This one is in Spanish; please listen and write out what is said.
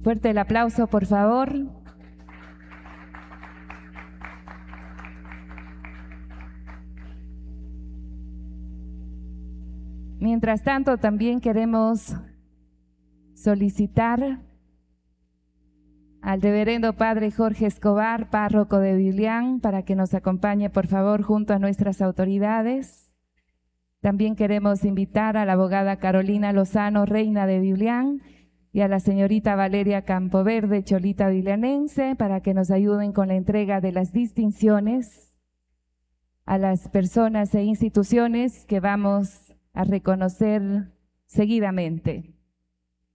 Fuerte el aplauso, por favor. Mientras tanto, también queremos solicitar al reverendo padre Jorge Escobar, párroco de Biblián, para que nos acompañe, por favor, junto a nuestras autoridades. También queremos invitar a la abogada Carolina Lozano, reina de Biblián, y a la señorita Valeria Campoverde, cholita biblianense, para que nos ayuden con la entrega de las distinciones a las personas e instituciones que vamos a reconocer seguidamente.